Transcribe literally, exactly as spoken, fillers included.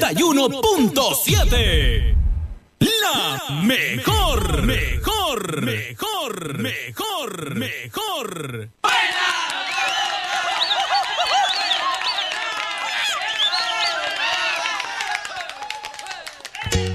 noventa y uno punto siete. La mejor, mejor, mejor, mejor, mejor.